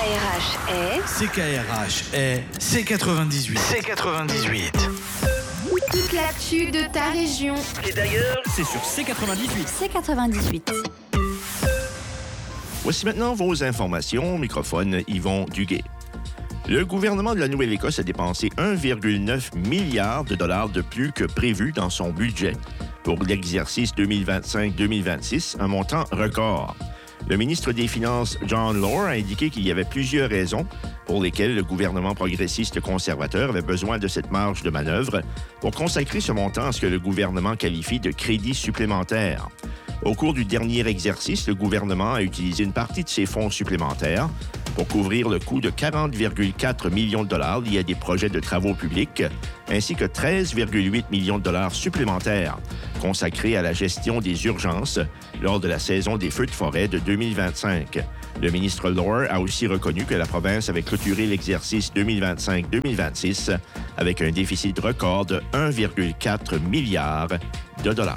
CKRH est C98. C98. Toute l'actu de ta région. Et d'ailleurs, c'est sur C98. C98. Voici maintenant vos informations. Au microphone, Yvon Duguay. Le gouvernement de la Nouvelle-Écosse a dépensé 1,9 milliard de dollars de plus que prévu dans son budget pour l'exercice 2025-2026, un montant record. Le ministre des Finances, John Lohr, a indiqué qu'il y avait plusieurs raisons pour lesquelles le gouvernement progressiste conservateur avait besoin de cette marge de manœuvre pour consacrer ce montant à ce que le gouvernement qualifie de crédit supplémentaire. Au cours du dernier exercice, le gouvernement a utilisé une partie de ses fonds supplémentaires pour couvrir le coût de 40,4 millions de dollars liés à des projets de travaux publics, ainsi que 13,8 millions de dollars supplémentaires consacrés à la gestion des urgences lors de la saison des feux de forêt de 2025. Le ministre Lohr a aussi reconnu que la province avait clôturé l'exercice 2025-2026 avec un déficit record de 1,4 milliard de dollars.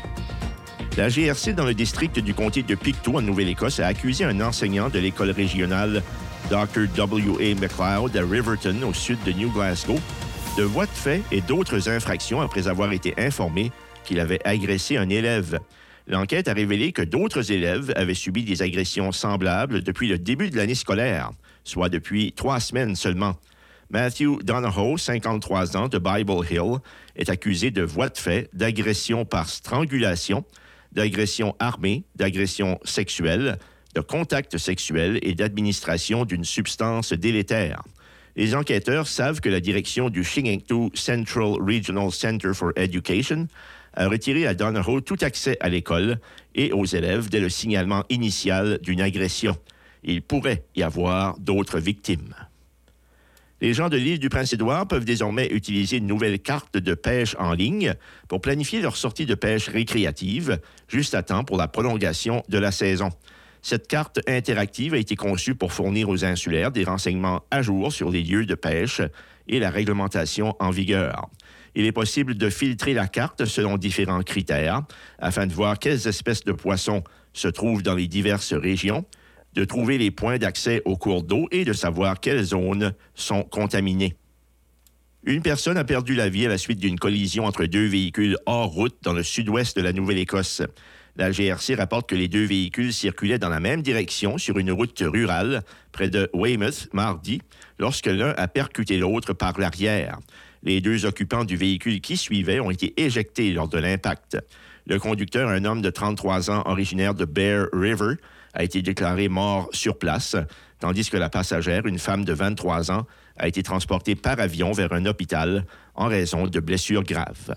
La GRC dans le district du comté de Pictou, en Nouvelle-Écosse, a accusé un enseignant de l'école régionale Dr. W.A. McLeod à Riverton, au sud de New Glasgow, de voies de fait et d'autres infractions après avoir été informé qu'il avait agressé un élève. L'enquête a révélé que d'autres élèves avaient subi des agressions semblables depuis le début de l'année scolaire, soit depuis 3 semaines seulement. Matthew Donahoe, 53 ans, de Bible Hill, est accusé de voies de fait, d'agression par strangulation, d'agression armée, d'agression sexuelle, de contact sexuel et d'administration d'une substance délétère. Les enquêteurs savent que la direction du Shingingtu Central Regional Center for Education a retiré à Donahoe tout accès à l'école et aux élèves dès le signalement initial d'une agression. Il pourrait y avoir d'autres victimes. Les gens de l'île du Prince-Édouard peuvent désormais utiliser une nouvelle carte de pêche en ligne pour planifier leur sortie de pêche récréative, juste à temps pour la prolongation de la saison. Cette carte interactive a été conçue pour fournir aux insulaires des renseignements à jour sur les lieux de pêche et la réglementation en vigueur. Il est possible de filtrer la carte selon différents critères afin de voir quelles espèces de poissons se trouvent dans les diverses régions, de trouver les points d'accès aux cours d'eau et de savoir quelles zones sont contaminées. Une personne a perdu la vie à la suite d'une collision entre 2 véhicules hors route dans le sud-ouest de la Nouvelle-Écosse. La GRC rapporte que les 2 véhicules circulaient dans la même direction sur une route rurale près de Weymouth mardi, lorsque l'un a percuté l'autre par l'arrière. Les 2 occupants du véhicule qui suivait ont été éjectés lors de l'impact. Le conducteur, un homme de 33 ans originaire de Bear River, a été déclaré mort sur place, tandis que la passagère, une femme de 23 ans, a été transportée par avion vers un hôpital en raison de blessures graves.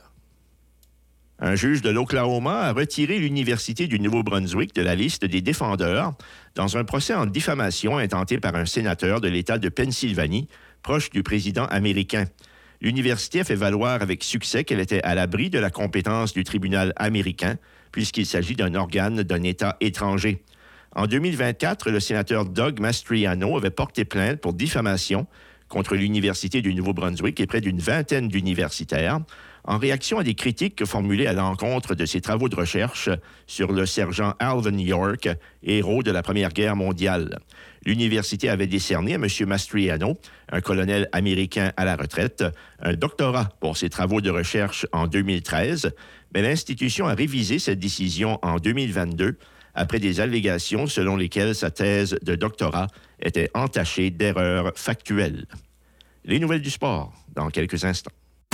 Un juge de l'Oklahoma a retiré l'Université du Nouveau-Brunswick de la liste des défendeurs dans un procès en diffamation intenté par un sénateur de l'État de Pennsylvanie, proche du président américain. L'université a fait valoir avec succès qu'elle était à l'abri de la compétence du tribunal américain, puisqu'il s'agit d'un organe d'un État étranger. En 2024, le sénateur Doug Mastriano avait porté plainte pour diffamation contre l'Université du Nouveau-Brunswick et près d'une vingtaine d'universitaires, en réaction à des critiques formulées à l'encontre de ses travaux de recherche sur le sergent Alvin York, héros de la Première Guerre mondiale. L'université avait décerné à M. Mastriano, un colonel américain à la retraite, un doctorat pour ses travaux de recherche en 2013, mais l'institution a révisé cette décision en 2022 après des allégations selon lesquelles sa thèse de doctorat était entachée d'erreurs factuelles. Les nouvelles du sport, dans quelques instants.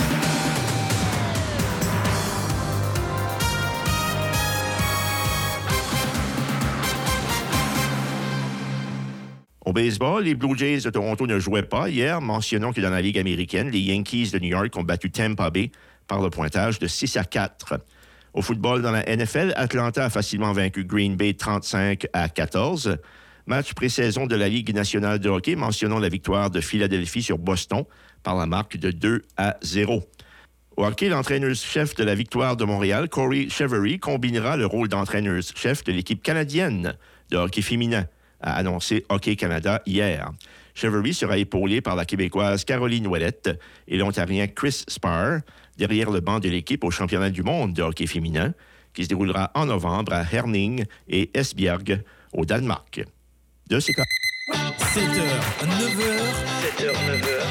Au baseball, les Blue Jays de Toronto ne jouaient pas hier. Mentionnons que dans la Ligue américaine, les Yankees de New York ont battu Tampa Bay par le pointage de 6-4. Au football, dans la NFL, Atlanta a facilement vaincu Green Bay 35-14. Match pré-saison de la Ligue nationale de hockey, mentionnons la victoire de Philadelphie sur Boston par la marque de 2-0. Au hockey, l'entraîneuse-chef de la victoire de Montréal, Corey Chevery, combinera le rôle d'entraîneuse-chef de l'équipe canadienne de hockey féminin, a annoncé Hockey Canada hier. Chevery sera épaulé par la Québécoise Caroline Ouellette et l'Ontarien Chris Spar, derrière le banc de l'équipe au championnat du monde de hockey féminin, qui se déroulera en novembre à Herning et Esbjerg, au Danemark. De ces cas... 7h, 9h. 7h, 9h.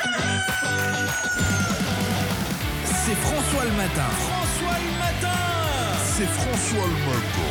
C'est François le matin. François le matin. C'est François le matin.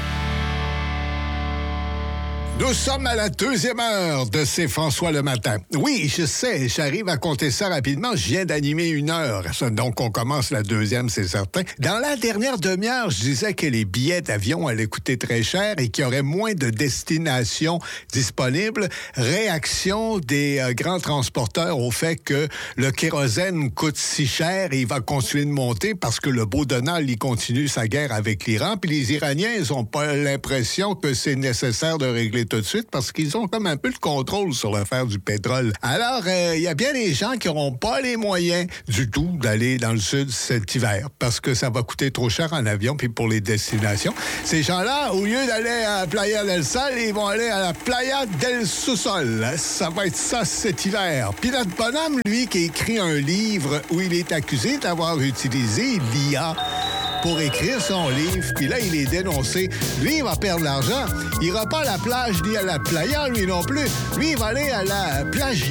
Nous sommes à la 2e heure de C'est François le matin. Oui, je sais, j'arrive à compter ça rapidement. Je viens d'animer 1 heure. Donc, on commence la 2e, c'est certain. Dans la dernière demi-heure, je disais que les billets d'avion allaient coûter très cher et qu'il y aurait moins de destinations disponibles. Réaction des grands transporteurs au fait que le kérosène coûte si cher et il va continuer de monter parce que le beau Donald, il continue sa guerre avec l'Iran. Puis les Iraniens, ils n'ont pas l'impression que c'est nécessaire de régler tout de suite parce qu'ils ont comme un peu le contrôle sur l'affaire du pétrole. Alors, il y a bien des gens qui n'auront pas les moyens du tout d'aller dans le sud cet hiver parce que ça va coûter trop cher en avion puis pour les destinations. Ces gens-là, au lieu d'aller à Playa del Sol, ils vont aller à la Playa del Sous-Sol. Ça va être ça cet hiver. Puis notre bonhomme, lui, qui a écrit un livre où il est accusé d'avoir utilisé l'IA pour écrire son livre, puis là, il est dénoncé. Lui, il va perdre l'argent. Il ira pas à la plage ni à la playa, lui non plus. Lui, il va aller à la plage